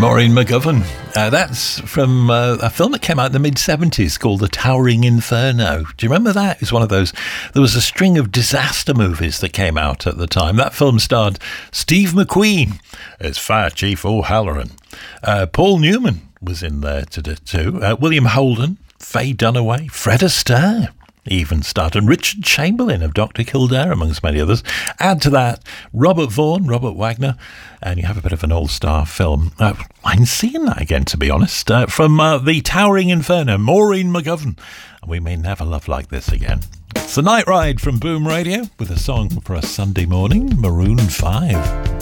Maureen McGovern. That's from a film that came out in the mid-70s called The Towering Inferno. Do you remember that? It was one of those... There was a string of disaster movies that came out at the time. That film starred Steve McQueen as Fire Chief O'Halloran. Paul Newman was in there too. William Holden, Faye Dunaway, Fred Astaire even starred, and Richard Chamberlain of Dr. Kildare, amongst many others. Add to that Robert Vaughan, Robert Wagner, and you have a bit of an all-star film. I'm seeing that again, to be honest. From The Towering Inferno, Maureen McGovern. We may never love like this again. It's The Night Ride from Boom Radio with a song for a Sunday morning, Maroon 5.